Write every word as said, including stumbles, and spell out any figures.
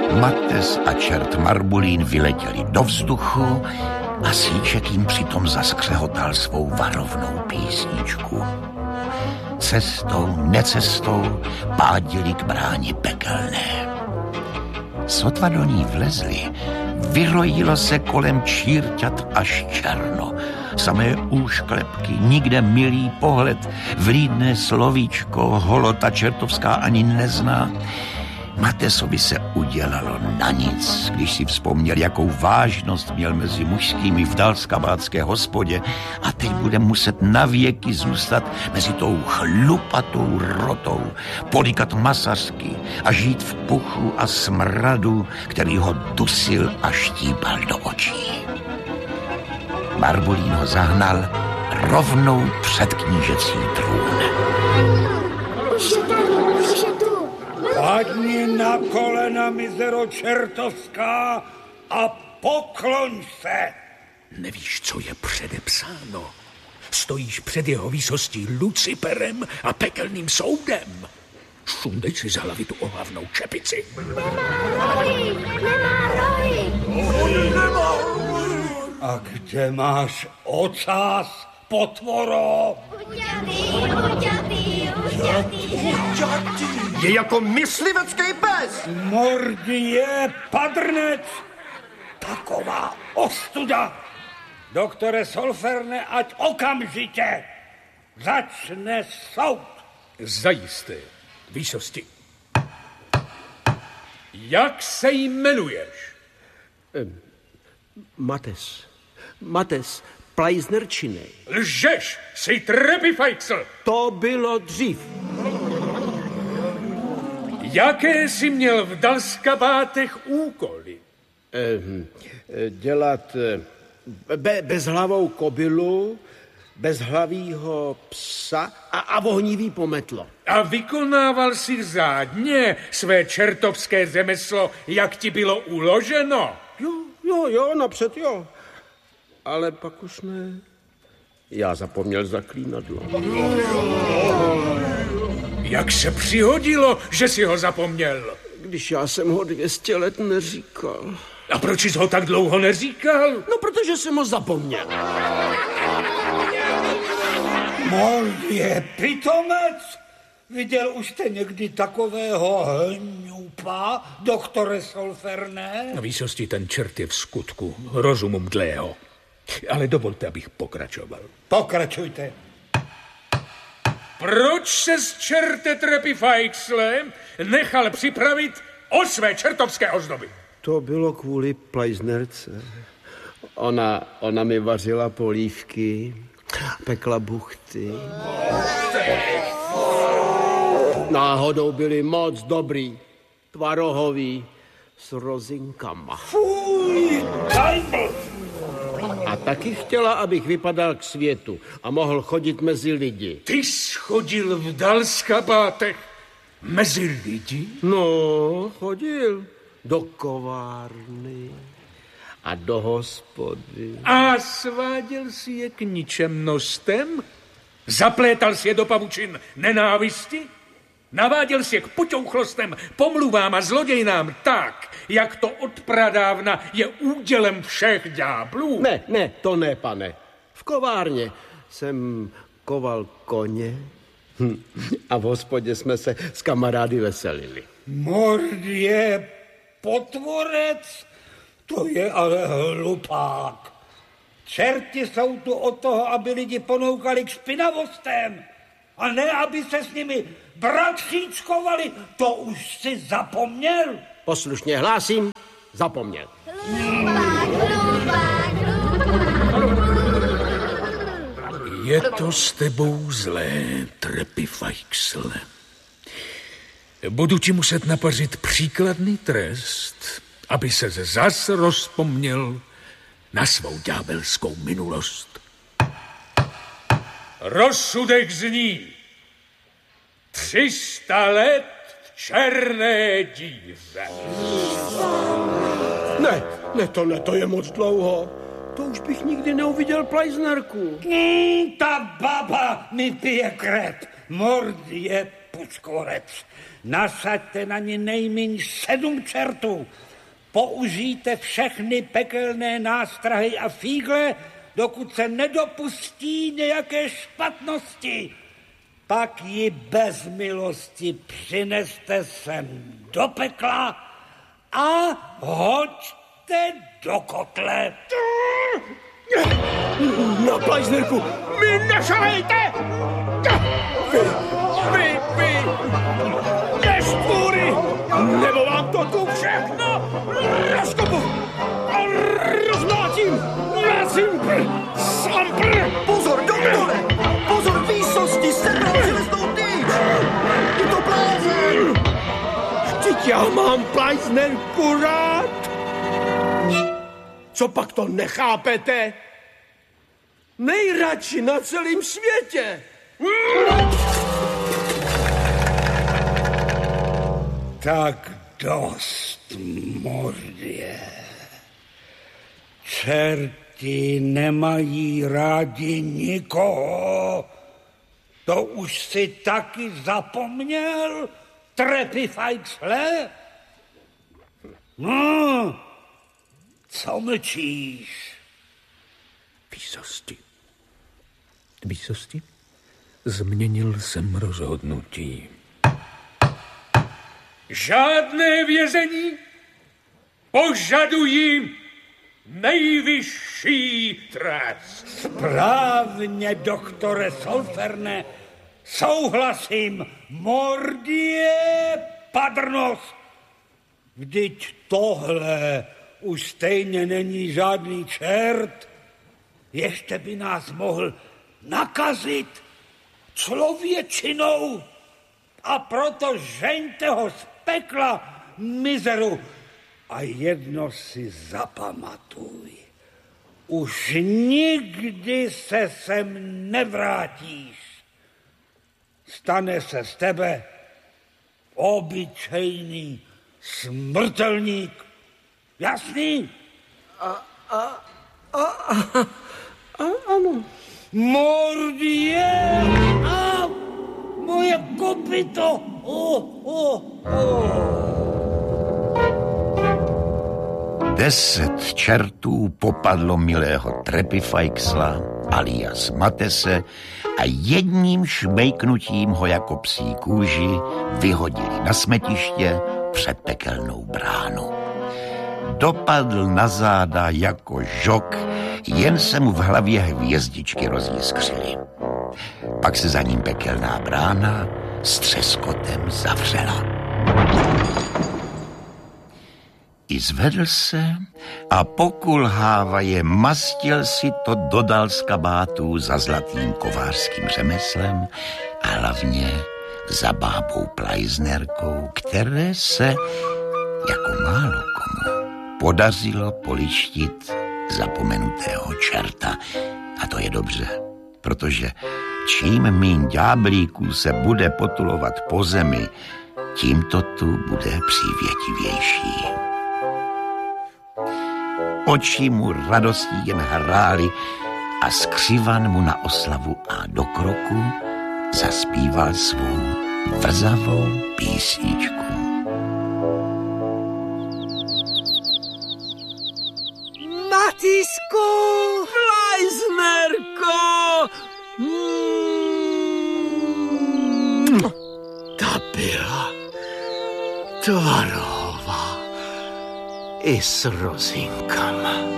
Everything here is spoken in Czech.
Mates a čert Marbulín vyletěli do vzduchu a Síček jim přitom zaskřehotal svou varovnou písničku. Cestou, necestou pádili k bráně pekelné. Sotva do ní vlezli, vyrojilo se kolem čírťat až černo. Samé úšklepky, nikde milý pohled, vlídné slovíčko, holota čertovská ani nezná. Matesovi se udělalo na nic, když si vzpomněl, jakou vážnost měl mezi mužskými v dalskabátské hospodě a teď bude muset navěky zůstat mezi tou chlupatou rotou, podíkat masařky a žít v puchu a smradu, který ho dusil a štípal do očí. Marbulín ho zahnal rovnou před knížecí trůn. Už je tady, už je tu. Padni na kolena, mizero čertovská, a pokloň se. Nevíš, co je předepsáno. Stojíš před jeho výsostí Luciperem a pekelným soudem. Sundej si z hlavy tu ohlavnou čepici. Nemá rohy, nemá rohy. Nemá rohy. A kde máš ocás, potvoro? Uťatý, uťatý, uťatý. Je jako myslivecký pes. Mordie, padrnec. Taková ostuda. Doktore Solferne, ať okamžitě začne soud. Zajisté, výsosti. Jak se jmenuješ? Um, Mates. Mates Plajznerčinej. Lžeš, jsi Trepifajksl. To bylo dřív. Jaké jsi měl v dalskabátech úkoly? Um, dělat be, bezhlavou kobylu, bezhlavýho psa a, a vohnivý pometlo. A vykonával jsi řádně své čertovské řemeslo, jak ti bylo uloženo? Jo, jo, jo, napřed jo. Ale pak už ne. Já zapomněl zaklínadlo. Jak se přihodilo, že jsi ho zapomněl? Když já jsem ho dvě stě let neříkal. A proč jsi ho tak dlouho neříkal? No, protože jsem ho zapomněl. Mordie, pitomec! Viděl už jste někdy takového hňupa, doktore Solferne? Na výsosti ten čert je v skutku rozumu mdlého. Ale dovolte, abych pokračoval. Pokračujte. Proč se z čerte Trepifajksle nechal připravit o své čertovské ozdoby? To bylo kvůli Plajznerce. Ona, ona mi vařila polívky, pekla buchty. Náhodou byli moc dobrý, tvarohový, s rozinkama. Fuj, kajbl! A taky chtěla, abych vypadal k světu a mohl chodit mezi lidi. Ty jsi chodil v dalskabátech mezi lidi? No, chodil do kovárny a do hospody. A sváděl si je k ničemnostem? Zaplétal si je do pavučin nenávisti? Naváděl si je k poťouchlostem, pomluvám a zlodějnám tak, jak to od pradávna je údělem všech ďáblů? Ne, ne, to ne, pane. V kovárně jsem koval koně a v hospodě jsme se s kamarády veselili. Mordie, potvorec, to je ale hlupák. Čerti jsou tu od toho, aby lidi ponoukali k špinavostem, a ne, aby se s nimi bratříčkovali. To už si zapomněl? Poslušně hlásím, zapomněl. Hlupák, hlupák, hlupák. Je to s tebou zlé, Trepifajksle. Budu ti muset napařit příkladný trest, aby se zas rozpomněl na svou ďábelskou minulost. Rozsudek zní tři sta let v černé díře. Ne, ne, to ne, to je moc dlouho. To už bych nikdy neuviděl Plajznerku. Mm, ta baba mi pije krev. Mordie, pučkorec. Nasaďte na ně nejméně sedm čertů. Použijte všechny pekelné nástrahy a fígle, dokud se nedopustí nějaké špatnosti. Pak ji bez milosti přineste sem do pekla a hoďte do kotle. Na Plajznerku, Mi nešahejte! Vy, vy, vy, neštvůry, nebo vám to tu všechno rozkopu a rozmlátím na zimpr, sampr. Pozor, doktore! Pozor, výsosti, sebral železnou tyč! Je to blázen! vždyť já mám Plajznerku rád. Co pak to nechápete? Nejradši na celém světě. Tak dost, mordě. Čerti nemají rádi nikoho. To už si taky zapomněl, trepifajcle? No, co mlčíš? Výsosti. Výsosti? Změnil jsem rozhodnutí. Žádné vězení. Požaduji nejvyšší trest. Správně, doktore Solferne, souhlasím, mordie padrnost. Vždyť tohle už stejně není žádný čert. Ještě by nás mohl nakazit člověčinou. A proto žeňte ho z pekla, mizeru. A jedno si zapamatuj. Už nikdy se sem nevrátíš. Stane se z tebe obyčejný smrtelník. Jasný? A, a, a, a, a ano. Mordie! A moje kopyto! O, o, o. Deset čertů popadlo milého Trepifajksla alias Matese a jedním šmejknutím ho jako psí kůži vyhodili na smetiště před pekelnou bránu. Dopadl na záda jako žok, jen se mu v hlavě hvězdičky rozjiskřily. Pak se za ním pekelná brána s třeskotem zavřela. I zvedl se a pokulhávaje mastil si to dodal z kabátu za zlatým kovářským řemeslem a hlavně za bábou Plajznerkou, které se, jako málo komu, podařilo polištit zapomenutého čerta. A to je dobře, protože čím míň ďáblíků se bude potulovat po zemi, tím to tu bude přívětivější. Oči mu radostí jen hrály a skřivan mu na oslavu a do kroku zaspíval svou vrzavou písničku. Matisku! Plajznerko! Mm. Ta byla tvarová i s rozinkama.